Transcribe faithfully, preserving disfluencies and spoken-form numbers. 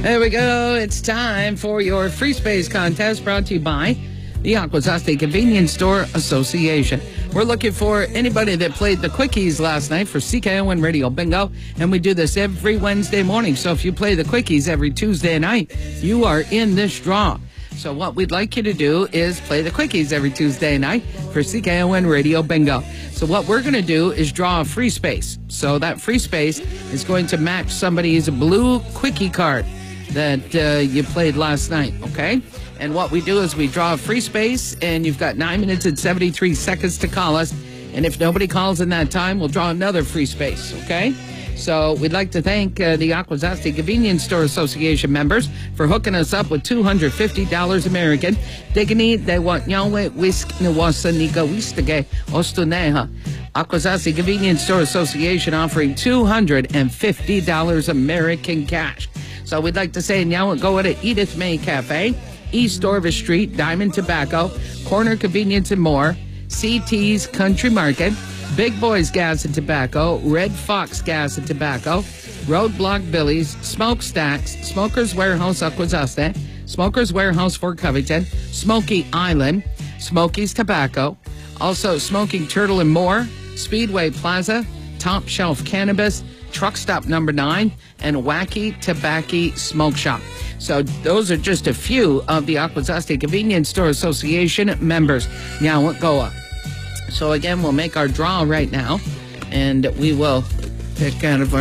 There we go. It's time for your free space contest brought to you by the Akwesasne Convenience Store Association. We're looking for anybody that played the Quickies last night for C K O N Radio Bingo, and we do this every Wednesday morning. So if you play the Quickies every Tuesday night, you are in this draw. So what we'd like you to do is play the Quickies every Tuesday night for C K O N Radio Bingo. So what we're going to do is draw a free space. So that free space is going to match somebody's blue Quickie card that uh, you played last night, okay? And what we do is we draw a free space, and you've got nine minutes and seventy-three seconds to call us. And if nobody calls in that time, we'll draw another free space, okay? So we'd like to thank uh, the Akwesasne Convenience Store Association members for hooking us up with two hundred fifty dollars American. Digni de wat nyawe wisk nawasa nika wistage ostuneha. Akwesasne Convenience Store Association offering two hundred fifty dollars American cash. So we'd like to say now go to Edith May Cafe, East Orvis Street, Diamond Tobacco, Corner Convenience and More, C T's Country Market, Big Boys Gas and Tobacco, Red Fox Gas and Tobacco, Roadblock Billy's, Smokestacks, Smokers Warehouse Akwesasne, Smokers Warehouse Fort Covington, Smoky Island, Smoky's Tobacco, also Smoking Turtle and More, Speedway Plaza, Top Shelf Cannabis, Truck Stop Number nine, and Wacky Tobacco Smoke Shop. So those are just a few of the Akwesasne Convenience Store Association members. Now, go up. So again, we'll make our draw right now, and we will pick out of our